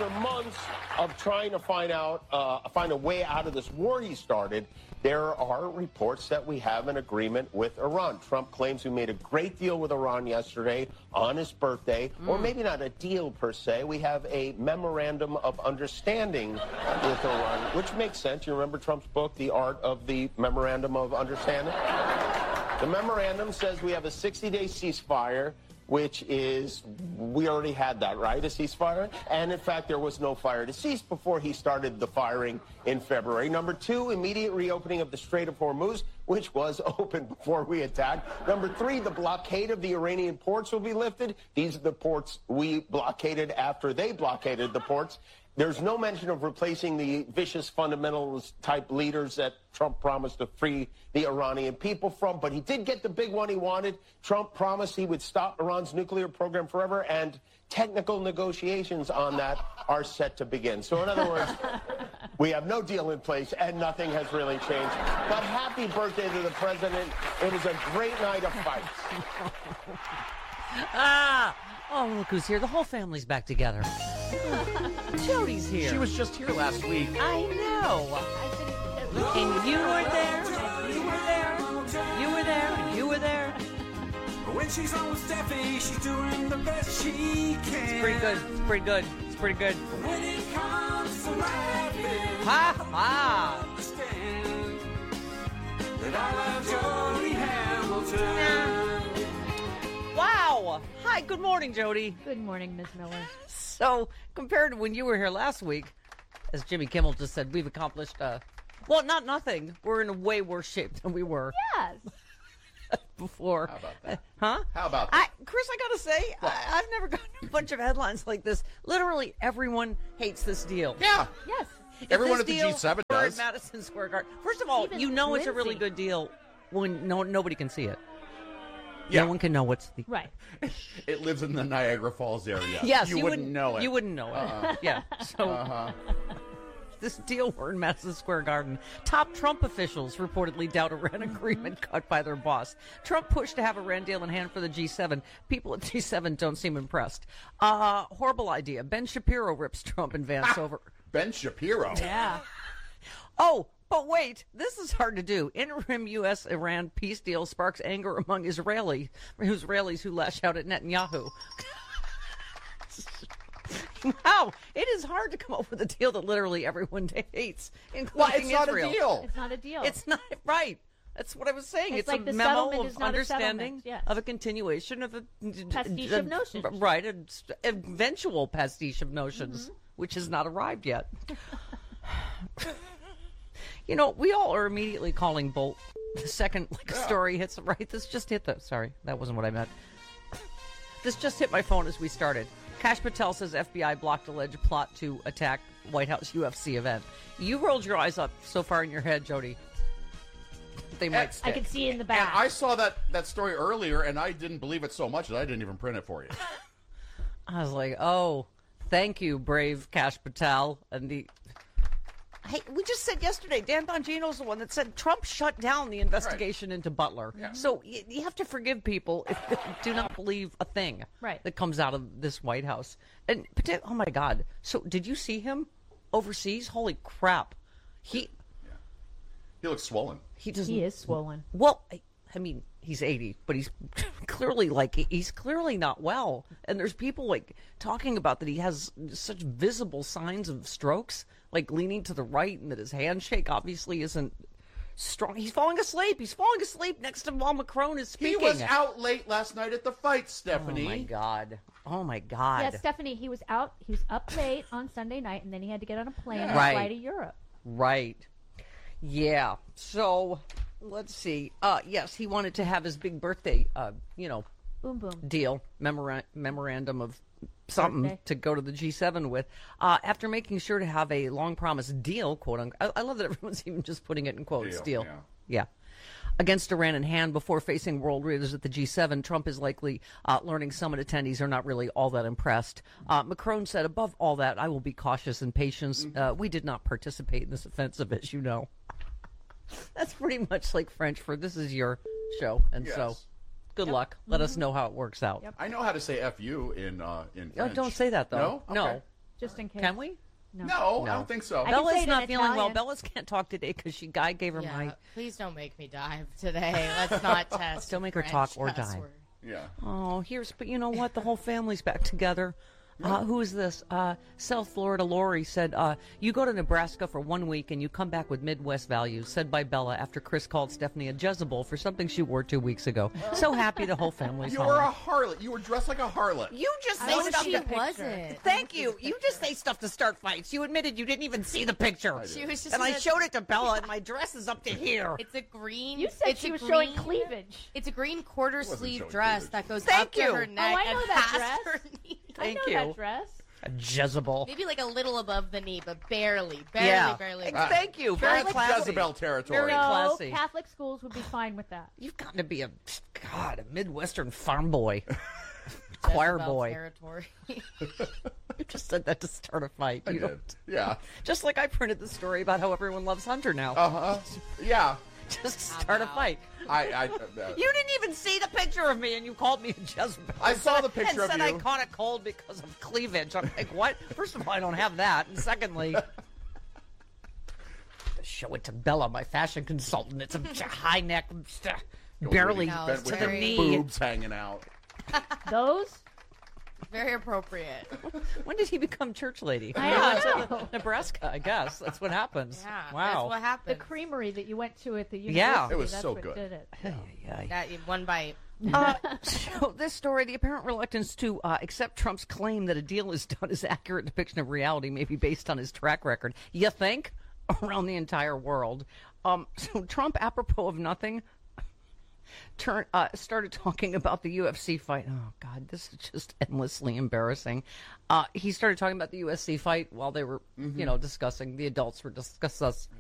after months of trying to find a way out of this war he started, there are reports that we have an agreement with Iran. Trump claims we made a great deal with Iran yesterday on his birthday, or maybe not a deal per se. We have a memorandum of understanding with Iran, which makes sense. You remember Trump's book, The Art of the Memorandum of Understanding? The memorandum says we have a 60-day ceasefire, which is, we already had that, right, a ceasefire? And, in fact, there was no fire to cease before he started the firing in February. Number two, immediate reopening of the Strait of Hormuz, which was open before we attacked. Number three, the blockade of the Iranian ports will be lifted. These are the ports we blockaded after they blockaded the ports. There's no mention of replacing the vicious fundamentalist-type leaders that Trump promised to free the Iranian people from, but he did get the big one he wanted. Trump promised he would stop Iran's nuclear program forever, and technical negotiations on that are set to begin. So in other words, we have no deal in place, and nothing has really changed. But happy birthday to the president. It was a great night of fights. Oh, look who's here. The whole family's back together. Jody's here. She was just here last week. I know. And you were there. And you were there. You were there. And you were there. When she's on with Steffi, she's doing the best she can. It's pretty good. It's pretty good. It's pretty good. When it comes to laughing, Ha ha. understand that I love Jody Hamilton. Wow. Hi, good morning, Jody. Good morning, Ms. Miller. So, compared to when you were here last week, as Jimmy Kimmel just said, we've accomplished, well, not nothing. We're in a way worse shape than we were Yes. before. How about that? Huh? How about that? Chris, I gotta say, I've never gotten a bunch of headlines like this. Literally, everyone hates this deal. Yeah. Yes. If Everyone this at the deal G7 were does. at Madison Square Garden. First of all, Even you know it's a really Lindsay. good deal when nobody can see it. Yeah. No one can know what's the... Right. It lives in the Niagara Falls area. Yes, you wouldn't know it. You wouldn't know it. Yeah. So this deal were in Madison Square Garden. Top Trump officials reportedly doubt Iran agreement cut by their boss. Trump pushed to have Iran deal in hand for the G7. People at G7 don't seem impressed. Horrible idea. Ben Shapiro rips Trump and Vance over. Ben Shapiro. Yeah. Oh, but wait, this is hard to do. Interim U.S.-Iran peace deal sparks anger among Israelis who lash out at Netanyahu. Wow, it is hard to come up with a deal that literally everyone hates, including Well, it's not Israel. a deal. It's not a deal. It's not right. That's what I was saying. It's It's like a the memo settlement is of not a understanding settlement, yes. of a continuation of a Pastiche of notions. Right, an eventual pastiche of notions, which has not arrived yet. You know, we all are immediately calling Bolt the second a story hits. Right, this just hit the. Sorry, that wasn't what I meant. This just hit my phone as we started. Kash Patel says FBI blocked alleged plot to attack White House UFC event. You rolled your eyes up so far in your head, Jody. They might stick. I could see it in the And back. I saw that story earlier, and I didn't believe it so much that I didn't even print it for you. I was like, oh, thank you, brave Kash Patel. And hey, we just said yesterday, Dan Bongino's the one that said Trump shut down the investigation into Butler. Yeah. So you have to forgive people if they do not believe a thing that comes out of this White House. And oh my God! So did you see him overseas? Holy crap! He looks swollen. He is swollen. Well, I mean, he's 80, but he's clearly he's clearly not well. And there's people talking about that he has such visible signs of strokes, like leaning to the right, and that his handshake obviously isn't strong. He's falling asleep. He's falling asleep next to while Macron is speaking. He was out late last night at the fight, Stephanie. Oh my God. Oh my God. Yeah, Stephanie, he was up late on Sunday night, and then he had to get on a plane and Right. fly to Europe. Right. Yeah. So let's see. Yes, he wanted to have his big birthday, Boom, boom. deal, memorandum of something Birthday. to go to the G7 with, after making sure to have a long-promised deal, quote unquote. I love that everyone's even just putting it in quotes, deal. Yeah. Against Iran in hand before facing world leaders at the G7, Trump is likely learning summit attendees are not really all that impressed. Macron said, above all that, I will be cautious and patient. We did not participate in this offensive, as you know. That's pretty much like French for this is your show. And so good luck. Let us know how it works out. Yep. I know how to say F you in Oh, French. don't say that, though. No? Okay. just in case. Can we? No, I don't think so. I can say Bella's it in not feeling well. Italian. Bella's can't talk today because I gave her my. Please don't make me dive today. Let's not test. Don't make her French talk or cuss dive. word. Yeah. Oh, but you know what? The whole family's back together. Who is this? South Florida Lori said, you go to Nebraska for 1 week and you come back with Midwest values, said by Bella after Chris called Stephanie a Jezebel for something she wore 2 weeks ago. So happy the whole family's You home. were a harlot. You were dressed like a harlot. You just say No, stuff she to wasn't. Thank you. You just say stuff to start fights. You admitted you didn't even see the picture. She was just And I in a- showed it to Bella, and my dress is up to here. It's a green. You said it's she a was green, showing cleavage. It's a green quarter wasn't sleeve showing dress cleavage. that goes Thank up you. to her neck I know and that past dress. her knee. Thank I know you. that dress. A Jezebel. Maybe like a little above the knee, but barely. Yeah. Barely. Thank you. Very That's classy. Jezebel territory. Very No, classy. Catholic schools would be fine with that. You've got to be a Midwestern farm boy. Choir Jezebel boy. territory. You just said that to start a fight. I You did. don't- Yeah. Just like I printed the story about how everyone loves Hunter now. Yeah. Just to start a fight. I You didn't even see the picture of me, and you called me a Jezebel. I saw the picture and of said I you. caught a cold because of cleavage. I'm like, what? First of all, I don't have that, and secondly, show it to Bella, my fashion consultant. It's a high neck, barely No, bent it's to with the very- knee. boobs hanging out. Those? Very appropriate. When did he become church lady? I He don't went to know. Nebraska, I guess. That's what happens. Yeah. Wow. That's what The happened. creamery that you went to at the university. Yeah. It was that's so what good. Did it. That one bite. So this story, the apparent reluctance to accept Trump's claim that a deal is done is accurate depiction of reality may be based on his track record. You think? Around the entire world. So Trump, apropos of nothing, started talking about the UFC fight. Oh, God, this is just endlessly embarrassing. He started talking about the UFC fight while they were, discussing. The adults were